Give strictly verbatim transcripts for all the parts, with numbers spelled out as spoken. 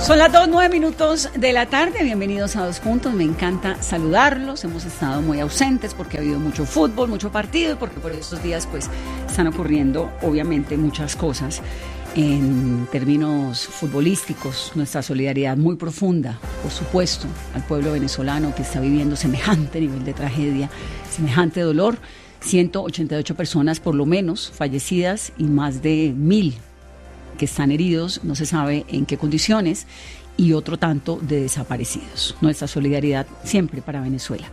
Son las dos, nueve minutos de la tarde, bienvenidos a Dos Puntos, me encanta saludarlos, hemos estado muy ausentes porque ha habido mucho fútbol, mucho partido y porque por estos días pues están ocurriendo obviamente muchas cosas en términos futbolísticos, nuestra solidaridad muy profunda, por supuesto, al pueblo venezolano que está viviendo semejante nivel de tragedia, semejante dolor, ciento ochenta y ocho personas por lo menos fallecidas y más de mil que están heridos, no se sabe en qué condiciones, y otro tanto de desaparecidos. Nuestra solidaridad siempre para Venezuela.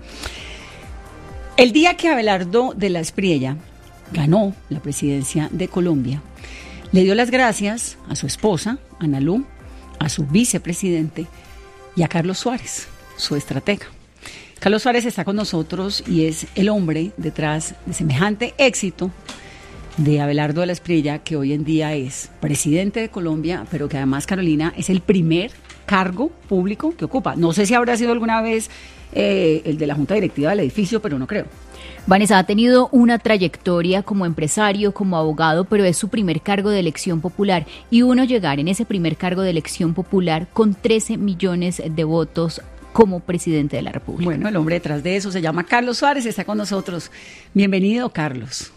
El día que Abelardo de la Espriella ganó la presidencia de Colombia, le dio las gracias a su esposa, Ana Lu, a su vicepresidente y a Carlos Suárez, su estratega. Carlos Suárez está con nosotros y es el hombre detrás de semejante éxito de Abelardo de la Espriella, que hoy en día es presidente de Colombia, pero que además, Carolina, es el primer cargo público que ocupa. No sé si habrá sido alguna vez eh, el de la junta directiva del edificio, pero no creo. Vanessa ha tenido una trayectoria como empresario, como abogado, pero es su primer cargo de elección popular. Y uno llegar en ese primer cargo de elección popular con trece millones de votos como presidente de la República. Bueno, el hombre detrás de eso se llama Carlos Suárez, está con nosotros. Bienvenido, Carlos.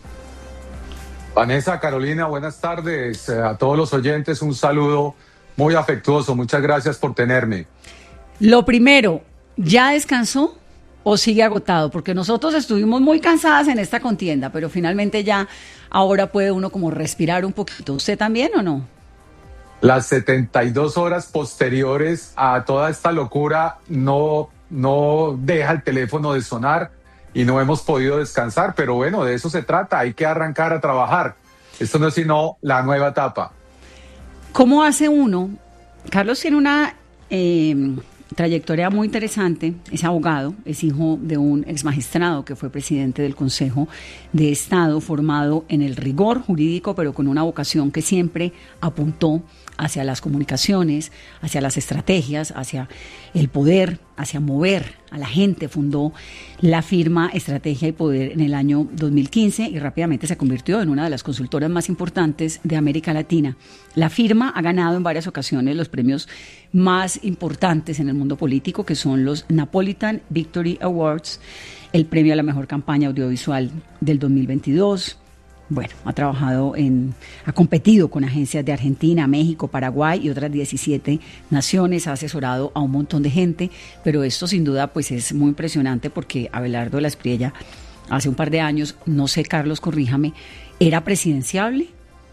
Vanessa, Carolina, buenas tardes. A todos los oyentes, un saludo muy afectuoso. Muchas gracias por tenerme. Lo primero, ¿ya descansó o sigue agotado? Porque nosotros estuvimos muy cansadas en esta contienda, pero finalmente ya ahora puede uno como respirar un poquito. ¿Usted también o no? Las setenta y dos horas posteriores a toda esta locura no, no deja el teléfono de sonar. Y no hemos podido descansar, pero bueno, de eso se trata, hay que arrancar a trabajar. Esto no es sino la nueva etapa. ¿Cómo hace uno? Carlos tiene una eh, trayectoria muy interesante, es abogado, es hijo de un ex magistrado que fue presidente del Consejo de Estado, formado en el rigor jurídico, pero con una vocación que siempre apuntó hacia las comunicaciones, hacia las estrategias, hacia el poder, hacia mover a la gente. Fundó la firma Estrategia y Poder en el año dos mil quince y rápidamente se convirtió en una de las consultoras más importantes de América Latina. La firma ha ganado en varias ocasiones los premios más importantes en el mundo político, que son los Napolitan Victory Awards, el premio a la mejor campaña audiovisual del dos mil veintidós. Bueno, ha trabajado en, ha competido con agencias de Argentina, México, Paraguay y otras diecisiete naciones, ha asesorado a un montón de gente, pero esto sin duda pues es muy impresionante porque Abelardo de la Espriella hace un par de años, no sé, Carlos, corríjame, ¿era presidenciable?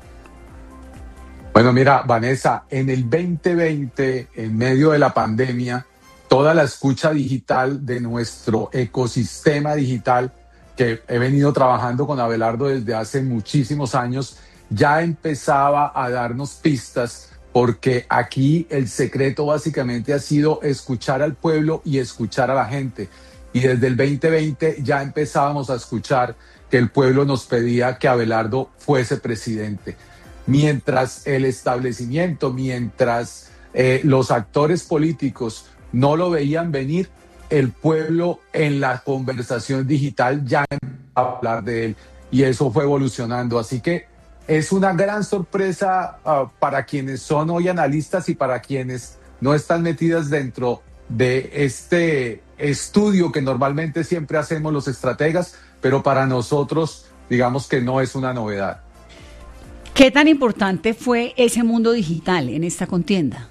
Bueno, mira, Vanessa, en el veinte veinte, en medio de la pandemia, toda la escucha digital de nuestro ecosistema digital, que he venido trabajando con Abelardo desde hace muchísimos años, ya empezaba a darnos pistas, porque aquí el secreto básicamente ha sido escuchar al pueblo y escuchar a la gente. Y desde el veinte veinte ya empezábamos a escuchar que el pueblo nos pedía que Abelardo fuese presidente. Mientras el establecimiento, mientras eh, los actores políticos no lo veían venir, el pueblo en la conversación digital ya empezó a hablar de él y eso fue evolucionando. Así que es una gran sorpresa uh, para quienes son hoy analistas y para quienes no están metidas dentro de este estudio que normalmente siempre hacemos los estrategas, pero para nosotros digamos que no es una novedad. ¿Qué tan importante fue ese mundo digital en esta contienda?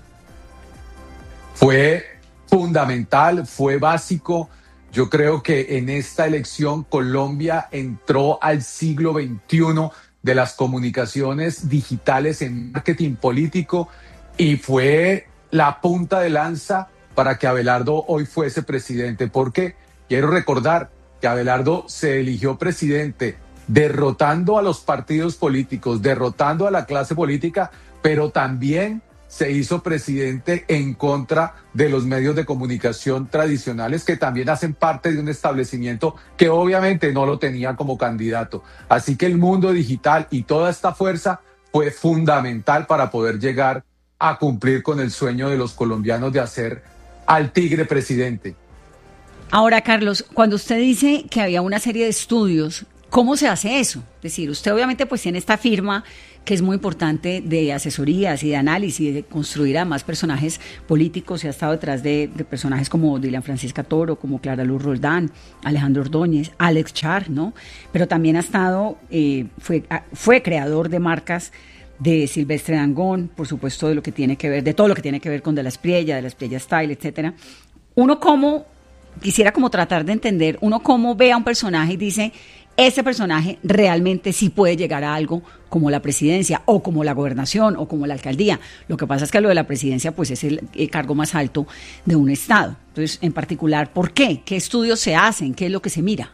Fue fundamental, fue básico. Yo creo que en esta elección Colombia entró al siglo veintiuno de las comunicaciones digitales en marketing político y fue la punta de lanza para que Abelardo hoy fuese presidente, porque quiero recordar que Abelardo se eligió presidente derrotando a los partidos políticos, derrotando a la clase política, pero también se hizo presidente en contra de los medios de comunicación tradicionales que también hacen parte de un establecimiento que obviamente no lo tenía como candidato. Así que el mundo digital y toda esta fuerza fue fundamental para poder llegar a cumplir con el sueño de los colombianos de hacer al tigre presidente. Ahora, Carlos, cuando usted dice que había una serie de estudios, ¿cómo se hace eso? Es decir, usted obviamente pues tiene esta firma que es muy importante de asesorías y de análisis, de construir además personajes políticos, y ha estado detrás de, de personajes como Dilian Francisca Toro, como Clara Luz Roldán, Alejandro Ordóñez, Alex Char, ¿no? Pero también ha estado, eh, fue, fue creador de marcas de Silvestre Dangond, por supuesto de lo que tiene que ver, de todo lo que tiene que ver con De la Espriella, De la Espriella Style, etcétera. Uno como, quisiera como tratar de entender, uno como ve a un personaje y dice, ese personaje realmente sí puede llegar a algo como la presidencia o como la gobernación o como la alcaldía. Lo que pasa es que lo de la presidencia pues es el, el cargo más alto de un estado. Entonces, en particular, ¿por qué? ¿Qué estudios se hacen? ¿Qué es lo que se mira?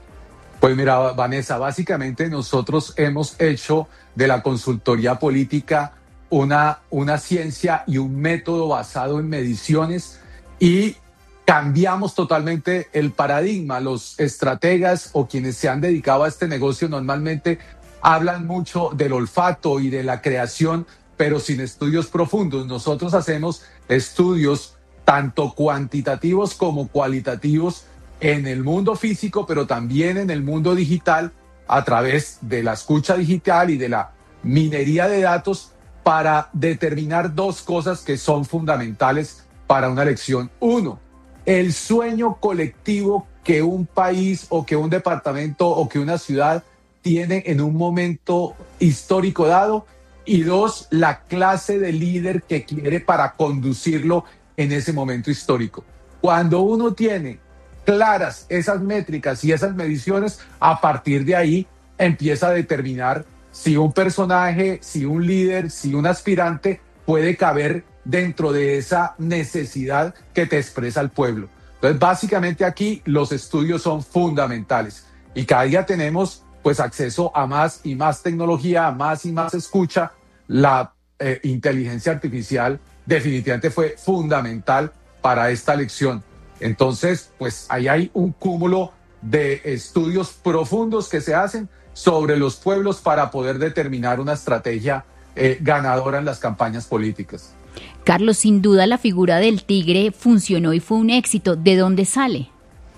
Pues mira, Vanessa, básicamente nosotros hemos hecho de la consultoría política una, una ciencia y un método basado en mediciones, y cambiamos totalmente el paradigma. Los estrategas o quienes se han dedicado a este negocio normalmente hablan mucho del olfato y de la creación, pero sin estudios profundos. Nosotros hacemos estudios tanto cuantitativos como cualitativos en el mundo físico, pero también en el mundo digital, a través de la escucha digital y de la minería de datos, para determinar dos cosas que son fundamentales para una elección. Uno, el sueño colectivo que un país o que un departamento o que una ciudad tiene en un momento histórico dado. Y dos, la clase de líder que quiere para conducirlo en ese momento histórico. Cuando uno tiene claras esas métricas y esas mediciones, a partir de ahí empieza a determinar si un personaje, si un líder, si un aspirante puede caber dentro de esa necesidad que te expresa el pueblo. Entonces, básicamente aquí los estudios son fundamentales, y cada día tenemos pues acceso a más y más tecnología, a más y más escucha. La eh, inteligencia artificial definitivamente fue fundamental para esta elección. Entonces, pues ahí hay un cúmulo de estudios profundos que se hacen sobre los pueblos para poder determinar una estrategia eh, ganadora en las campañas políticas. Carlos, sin duda la figura del tigre funcionó y fue un éxito. ¿De dónde sale?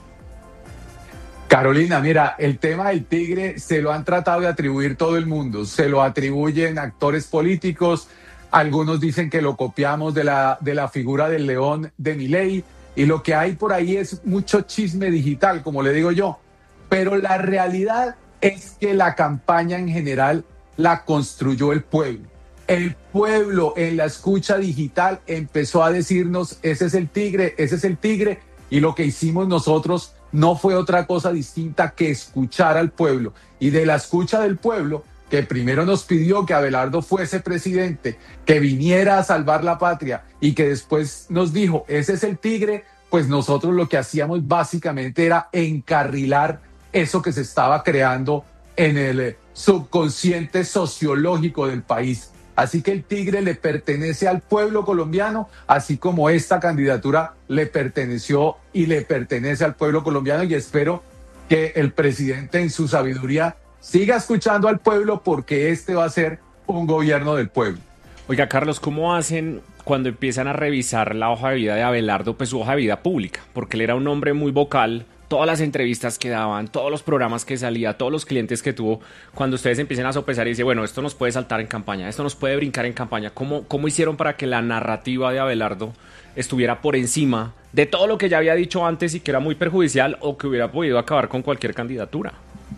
Carolina, mira, el tema del tigre se lo han tratado de atribuir todo el mundo. Se lo atribuyen actores políticos. Algunos dicen que lo copiamos de la, de la figura del león de Milei. Y lo que hay por ahí es mucho chisme digital, como le digo yo. Pero la realidad es que la campaña en general la construyó el pueblo. El pueblo en la escucha digital empezó a decirnos, ese es el tigre, ese es el tigre. Y lo que hicimos nosotros no fue otra cosa distinta que escuchar al pueblo. Y de la escucha del pueblo, que primero nos pidió que Abelardo fuese presidente, que viniera a salvar la patria, y que después nos dijo, ese es el tigre, pues nosotros lo que hacíamos básicamente era encarrilar eso que se estaba creando en el subconsciente sociológico del país. Así que el tigre le pertenece al pueblo colombiano, así como esta candidatura le perteneció y le pertenece al pueblo colombiano, y espero que el presidente en su sabiduría siga escuchando al pueblo, porque este va a ser un gobierno del pueblo. Oiga, Carlos, ¿cómo hacen cuando empiezan a revisar la hoja de vida de Abelardo, pues su hoja de vida pública? Porque él era un hombre muy vocal, todas las entrevistas que daban, todos los programas que salía, todos los clientes que tuvo. Cuando ustedes empiezan a sopesar y dicen, bueno, esto nos puede saltar en campaña, esto nos puede brincar en campaña, ¿cómo, cómo hicieron para que la narrativa de Abelardo estuviera por encima de todo lo que ya había dicho antes y que era muy perjudicial o que hubiera podido acabar con cualquier candidatura?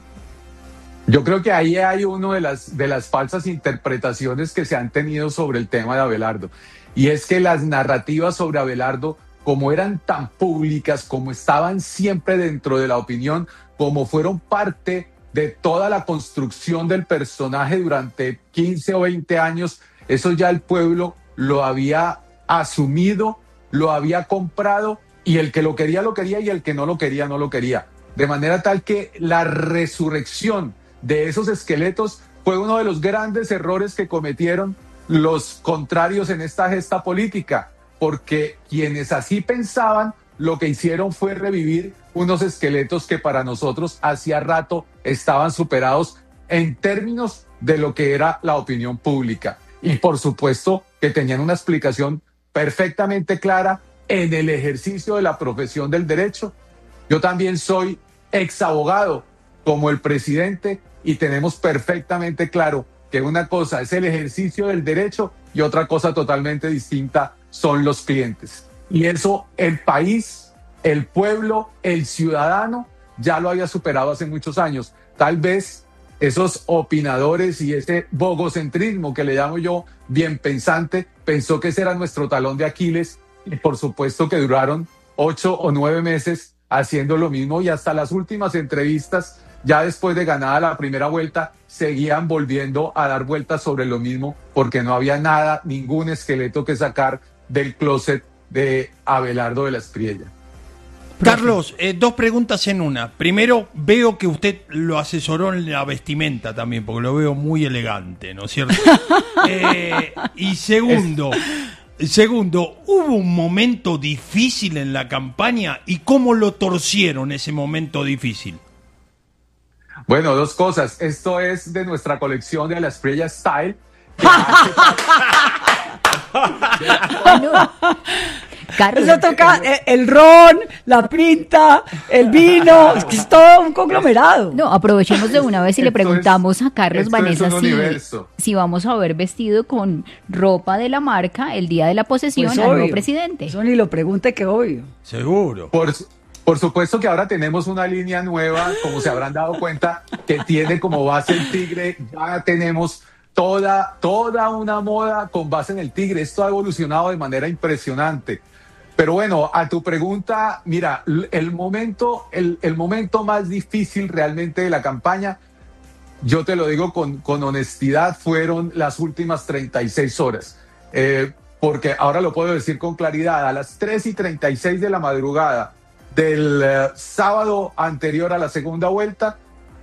Yo creo que ahí hay una de las, de las falsas interpretaciones que se han tenido sobre el tema de Abelardo. Y es que las narrativas sobre Abelardo, como eran tan públicas, como estaban siempre dentro de la opinión, como fueron parte de toda la construcción del personaje durante quince o veinte años, eso ya el pueblo lo había asumido, lo había comprado, y el que lo quería, lo quería, y el que no lo quería, no lo quería. De manera tal que la resurrección de esos esqueletos fue uno de los grandes errores que cometieron los contrarios en esta gesta política, porque quienes así pensaban lo que hicieron fue revivir unos esqueletos que para nosotros hacía rato estaban superados en términos de lo que era la opinión pública. Y por supuesto que tenían una explicación perfectamente clara en el ejercicio de la profesión del derecho. Yo también soy ex abogado como el presidente, y tenemos perfectamente claro que una cosa es el ejercicio del derecho y otra cosa totalmente distinta son los clientes. Y eso el país, el pueblo, el ciudadano ya lo había superado hace muchos años. Tal vez esos opinadores y ese bogocentrismo que le llamo yo bien pensante, pensó que ese era nuestro talón de Aquiles y por supuesto que duraron ocho o nueve meses haciendo lo mismo y hasta las últimas entrevistas, ya después de ganada la primera vuelta, seguían volviendo a dar vueltas sobre lo mismo porque no había nada, ningún esqueleto que sacar del closet de Abelardo de la Espriella. Carlos, eh, dos preguntas en una. Primero, veo que usted lo asesoró en la vestimenta también, porque lo veo muy elegante, ¿no es cierto? eh, y segundo, segundo, ¿hubo un momento difícil en la campaña y cómo lo torcieron ese momento difícil? Bueno, dos cosas. Esto es de nuestra colección de la Espriella Style. Carlos, eso toca el, el ron, la pinta, el vino, es que es todo un conglomerado. No, aprovechemos de una vez y le preguntamos a Carlos Vanessa si, si vamos a ver vestido con ropa de la marca el día de la posesión pues al obvio, nuevo presidente. Eso ni lo pregunte, que obvio. Seguro. Por, por supuesto que ahora tenemos una línea nueva, como se habrán dado cuenta, que tiene como base el tigre. Ya tenemos toda, toda una moda con base en el tigre. Esto ha evolucionado de manera impresionante. Pero bueno, a tu pregunta, mira, el momento, el, el momento más difícil realmente de la campaña, yo te lo digo con, con honestidad, fueron las últimas treinta y seis horas. Eh, porque ahora lo puedo decir con claridad, a las tres y treinta y seis de la madrugada del eh, sábado anterior a la segunda vuelta,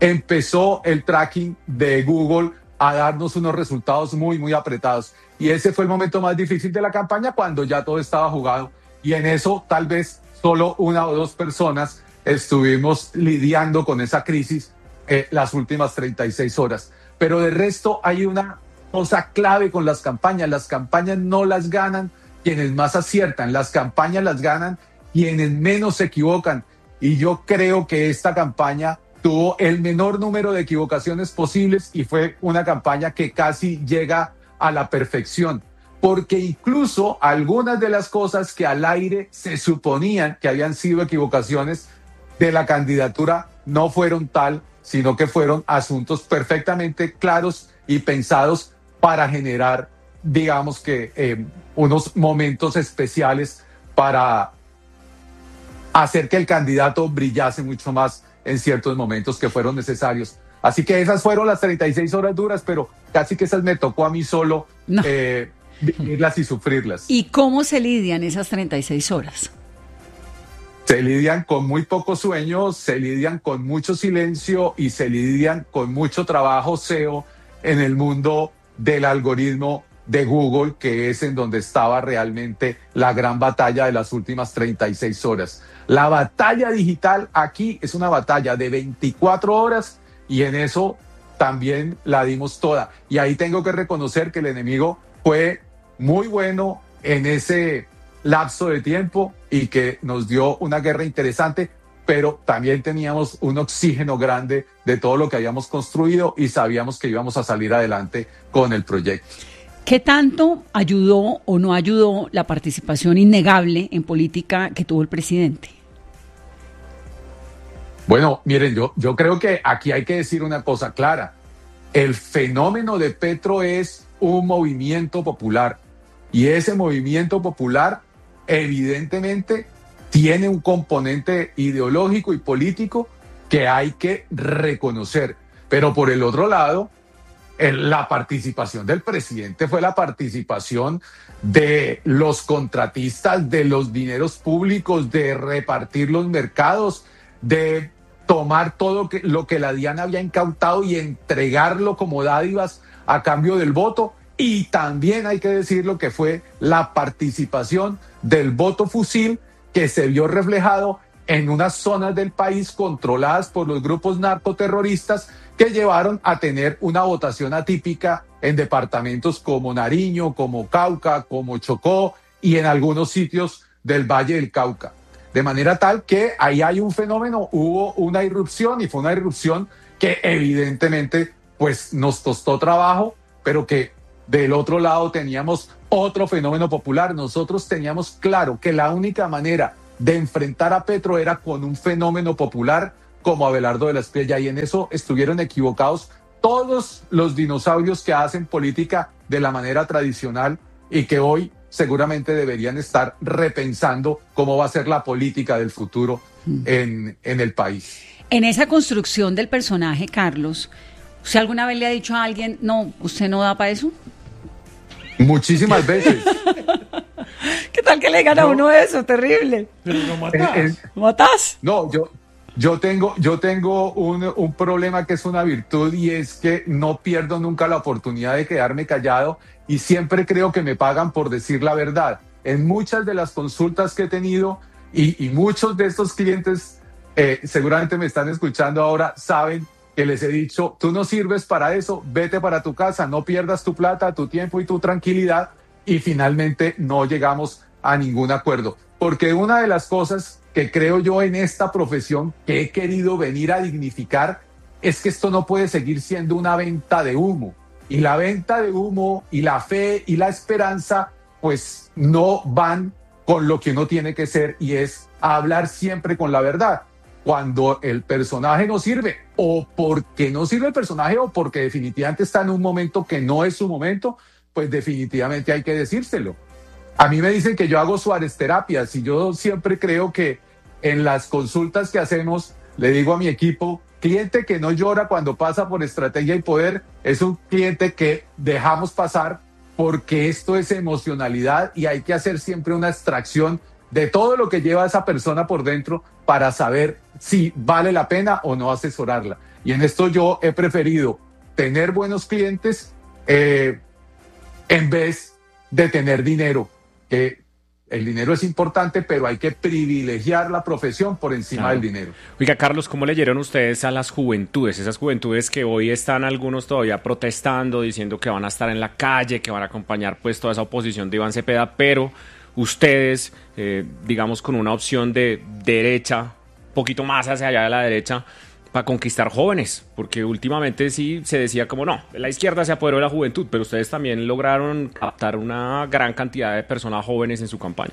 empezó el tracking de Google a darnos unos resultados muy, muy apretados. Y ese fue el momento más difícil de la campaña cuando ya todo estaba jugado. Y en eso tal vez solo una o dos personas estuvimos lidiando con esa crisis eh, las últimas treinta y seis horas. Pero de resto hay una cosa clave con las campañas. Las campañas no las ganan quienes más aciertan. Las campañas las ganan quienes menos se equivocan. Y yo creo que esta campaña tuvo el menor número de equivocaciones posibles y fue una campaña que casi llega a la perfección. Porque incluso algunas de las cosas que al aire se suponían que habían sido equivocaciones de la candidatura no fueron tal, sino que fueron asuntos perfectamente claros y pensados para generar, digamos que, eh, unos momentos especiales para hacer que el candidato brillase mucho más en ciertos momentos que fueron necesarios. Así que esas fueron las treinta y seis horas duras, pero casi que esas me tocó a mí solo. No. Eh, vivirlas y sufrirlas. ¿Y cómo se lidian esas treinta y seis horas? Se lidian con muy poco sueño, se lidian con mucho silencio y se lidian con mucho trabajo S E O en el mundo del algoritmo de Google, que es en donde estaba realmente la gran batalla de las últimas treinta y seis horas. La batalla digital aquí es una batalla de veinticuatro horas y en eso también la dimos toda. Y ahí tengo que reconocer que el enemigo fue muy bueno en ese lapso de tiempo y que nos dio una guerra interesante, pero también teníamos un oxígeno grande de todo lo que habíamos construido y sabíamos que íbamos a salir adelante con el proyecto. ¿Qué tanto ayudó o no ayudó la participación innegable en política que tuvo el presidente? Bueno, miren, yo, yo creo que aquí hay que decir una cosa clara. El fenómeno de Petro es un movimiento popular. Y ese movimiento popular evidentemente tiene un componente ideológico y político que hay que reconocer. Pero por el otro lado, el, la participación del presidente fue la participación de los contratistas, de los dineros públicos, de repartir los mercados, de tomar todo que, lo que la DIAN había incautado y entregarlo como dádivas a cambio del voto. Y también hay que decirlo que fue la participación del voto fusil que se vio reflejado en unas zonas del país controladas por los grupos narcoterroristas que llevaron a tener una votación atípica en departamentos como Nariño, como Cauca, como Chocó y en algunos sitios del Valle del Cauca. De manera tal que ahí hay un fenómeno, hubo una irrupción y fue una irrupción que evidentemente pues nos costó trabajo, pero que del otro lado teníamos otro fenómeno popular. Nosotros teníamos claro que la única manera de enfrentar a Petro era con un fenómeno popular como Abelardo de la Espriella, y en eso estuvieron equivocados todos los dinosaurios que hacen política de la manera tradicional y que hoy seguramente deberían estar repensando cómo va a ser la política del futuro en, en el país. En esa construcción del personaje, Carlos, ¿usted alguna vez le ha dicho a alguien, no, usted no da para eso? Muchísimas veces. ¿Qué tal que le digan a No. uno eso? Terrible. Pero lo matás. Eh, eh, ¿Lo matás? No, yo, yo tengo, yo tengo un, un problema que es una virtud, y es que no pierdo nunca la oportunidad de quedarme callado, y siempre creo que me pagan por decir la verdad. En muchas de las consultas que he tenido, y, y muchos de estos clientes eh, seguramente me están escuchando ahora, saben que les he dicho, tú no sirves para eso, vete para tu casa, no pierdas tu plata, tu tiempo y tu tranquilidad, y finalmente no llegamos a ningún acuerdo. Porque una de las cosas que creo yo en esta profesión que he querido venir a dignificar es que esto no puede seguir siendo una venta de humo. Y la venta de humo y la fe y la esperanza pues no van con lo que uno tiene que ser, y es hablar siempre con la verdad. Cuando el personaje no sirve, o porque no sirve el personaje, o porque definitivamente está en un momento que no es su momento, pues definitivamente hay que decírselo. A mí me dicen que yo hago Suárez terapias, y yo siempre creo que en las consultas que hacemos, le digo a mi equipo, cliente que no llora cuando pasa por estrategia y poder es un cliente que dejamos pasar, porque esto es emocionalidad y hay que hacer siempre una extracción de todo lo que lleva a esa persona por dentro para saber si vale la pena o no asesorarla. Y en esto yo he preferido tener buenos clientes eh, en vez de tener dinero, que el dinero es importante, pero hay que privilegiar la profesión por encima Claro. del dinero. Oiga, Carlos, ¿cómo leyeron ustedes a las juventudes? Esas juventudes que hoy están algunos todavía protestando, diciendo que van a estar en la calle, que van a acompañar pues toda esa oposición de Iván Cepeda, pero ustedes, eh, digamos, con una opción de derecha, un poquito más hacia allá de la derecha, para conquistar jóvenes, porque últimamente sí se decía como no, la izquierda se apoderó de la juventud, pero ustedes también lograron captar una gran cantidad de personas jóvenes en su campaña.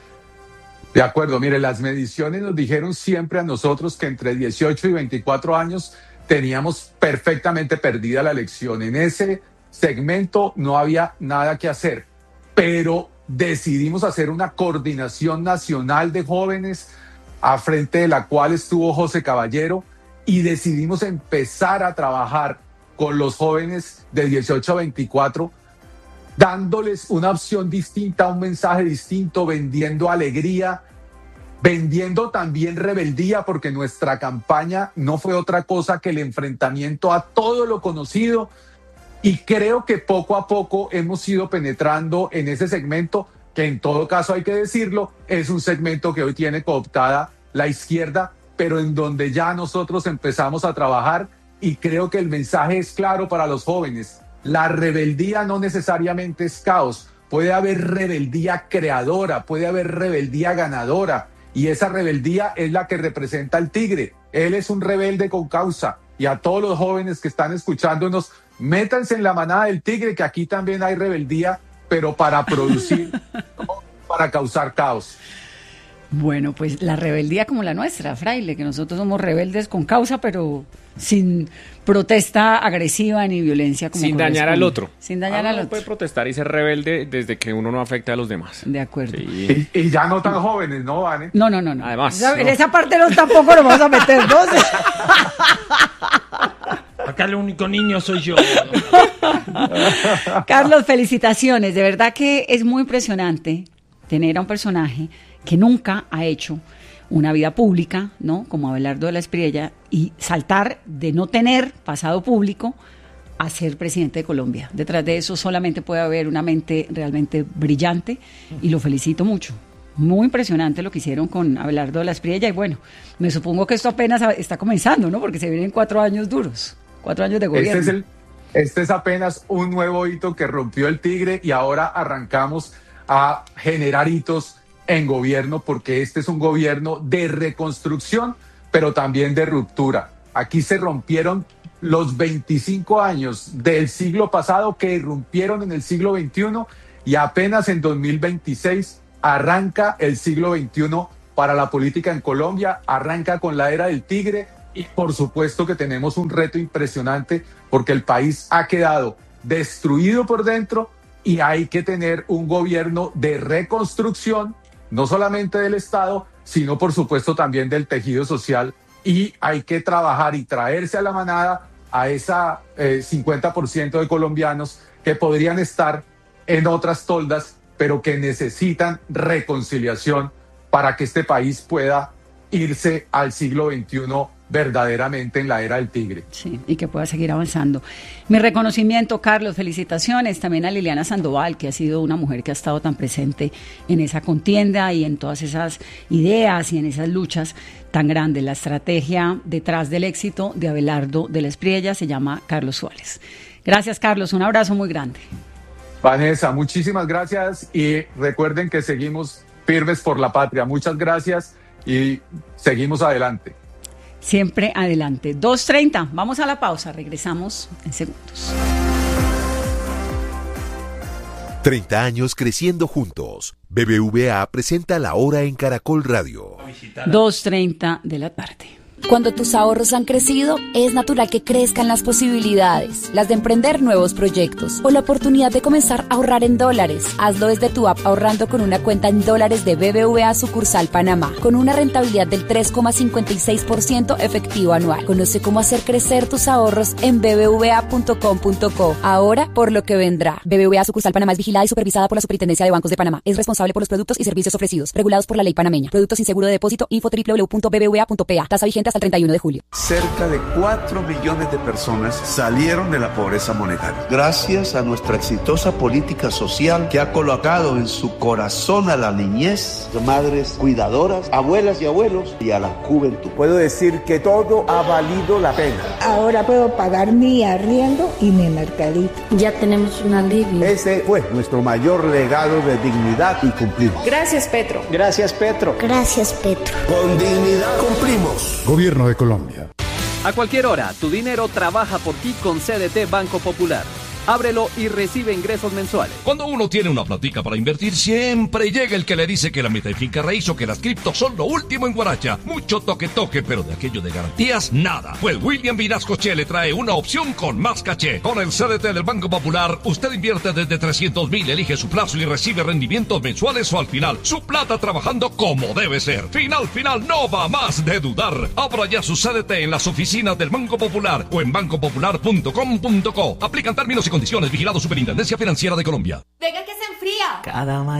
De acuerdo, mire, las mediciones nos dijeron siempre a nosotros que entre dieciocho y veinticuatro años teníamos perfectamente perdida la elección. En ese segmento no había nada que hacer, pero decidimos hacer una coordinación nacional de jóvenes, a frente de la cual estuvo José Caballero, y decidimos empezar a trabajar con los jóvenes de dieciocho a veinticuatro, dándoles una opción distinta, un mensaje distinto, vendiendo alegría, vendiendo también rebeldía, porque nuestra campaña no fue otra cosa que el enfrentamiento a todo lo conocido, y creo que poco a poco hemos ido penetrando en ese segmento, que en todo caso hay que decirlo, es un segmento que hoy tiene cooptada la izquierda, pero en donde ya nosotros empezamos a trabajar, y creo que el mensaje es claro para los jóvenes. La rebeldía no necesariamente es caos, puede haber rebeldía creadora, puede haber rebeldía ganadora, y esa rebeldía es la que representa al tigre. Él es un rebelde con causa, y a todos los jóvenes que están escuchándonos, métanse en la manada del tigre, que aquí también hay rebeldía, pero para producir, no para causar caos. Bueno, pues la rebeldía como la nuestra, Fraile, que nosotros somos rebeldes con causa, pero sin protesta agresiva ni violencia. Como Sin dañar al otro. Sin dañar Uno al no otro. puede protestar y ser rebelde desde que uno no afecte a los demás. De acuerdo. Sí. Y, y ya no tan jóvenes, ¿no, Vane? No, no, no, no. Además, Esa- En no. esa parte no, tampoco lo vamos a meter, ¿no? Acá el único niño soy yo. Carlos, felicitaciones. De verdad que es muy impresionante tener a un personaje que nunca ha hecho una vida pública, ¿no? Como Abelardo de la Espriella, y saltar de no tener pasado público a ser presidente de Colombia. Detrás de eso solamente puede haber una mente realmente brillante, y lo felicito mucho. Muy impresionante lo que hicieron con Abelardo de la Espriella, y bueno, me supongo que esto apenas está comenzando, ¿no? Porque se vienen cuatro años duros, cuatro años de gobierno. Este es, el, este es apenas un nuevo hito que rompió el tigre, y ahora arrancamos a generar hitos en gobierno, porque este es un gobierno de reconstrucción, pero también de ruptura. Aquí se rompieron los veinticinco años del siglo pasado que irrumpieron en el siglo veintiuno y apenas en dos mil veintiséis arranca el siglo veintiuno para la política en Colombia, arranca con la era del tigre y por supuesto que tenemos un reto impresionante porque el país ha quedado destruido por dentro y hay que tener un gobierno de reconstrucción, no solamente del Estado, sino por supuesto también del tejido social, y hay que trabajar y traerse a la manada a esa eh, cincuenta por ciento de colombianos que podrían estar en otras toldas, pero que necesitan reconciliación para que este país pueda irse al siglo veintiuno verdaderamente en la era del tigre. Sí, y que pueda seguir avanzando. Mi reconocimiento, Carlos, felicitaciones también a Liliana Sandoval, que ha sido una mujer que ha estado tan presente en esa contienda y en todas esas ideas y en esas luchas tan grandes. La estrategia detrás del éxito de Abelardo de la Espriella se llama Carlos Suárez. Gracias, Carlos, un abrazo muy grande. Vanessa, muchísimas gracias y recuerden que seguimos firmes por la patria. Muchas gracias y seguimos adelante. Siempre adelante. dos treinta, vamos a la pausa, regresamos en segundos. treinta años creciendo juntos. B B V A presenta La Hora en Caracol Radio. dos treinta de la tarde. Cuando tus ahorros han crecido, es natural que crezcan las posibilidades, las de emprender nuevos proyectos o la oportunidad de comenzar a ahorrar en dólares. Hazlo desde tu app ahorrando con una cuenta en dólares de B B V A sucursal Panamá, con una rentabilidad del tres coma cincuenta y seis por ciento efectivo anual. Conoce cómo hacer crecer tus ahorros en b b v a punto com punto co. Ahora por lo que vendrá. B B V A sucursal Panamá es vigilada y supervisada por la Superintendencia de Bancos de Panamá. Es responsable por los productos y servicios ofrecidos, regulados por la ley panameña. Productos sin seguro de depósito. Info doble u doble u doble u punto b b v a punto p a. Tasa vigente hasta el treinta y uno de julio. Cerca de cuatro millones de personas salieron de la pobreza monetaria. Gracias a nuestra exitosa política social que ha colocado en su corazón a la niñez, madres cuidadoras, abuelas y abuelos y a la juventud. Puedo decir que todo ha valido la pena. Ahora puedo pagar mi arriendo y mi mercadito. Ya tenemos un alivio. Ese fue nuestro mayor legado de dignidad y cumplimos. Gracias, Petro. Gracias, Petro. Gracias, Petro. Con dignidad cumplimos. Gobierno de Colombia. A cualquier hora, tu dinero trabaja por ti con C D T Banco Popular. Ábrelo y recibe ingresos mensuales. Cuando uno tiene una platica para invertir, siempre llega el que le dice que la meta y finca raíz o que las criptos son lo último en Guaracha. Mucho toque toque, pero de aquello de garantías, nada. Pues William Vinascoche le trae una opción con más caché. Con el C D T del Banco Popular, usted invierte desde trescientos mil, elige su plazo y recibe rendimientos mensuales o al final. Su plata trabajando como debe ser. Final, final, no va más de dudar. Abra ya su C D T en las oficinas del Banco Popular o en banco popular punto com punto co. Aplican términos y condiciones. Vigilado Superintendencia Financiera de Colombia. Venga que se enfría. Cada mañana